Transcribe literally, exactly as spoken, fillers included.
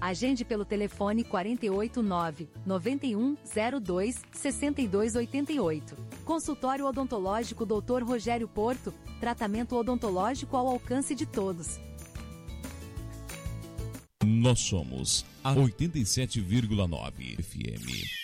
Agende pelo telefone quatro oito nove, nove um zero dois, seis dois oito oito. Consultório Odontológico doutor Rogério Porto, tratamento odontológico ao alcance de todos. Nós somos a oitenta e sete vírgula nove F M.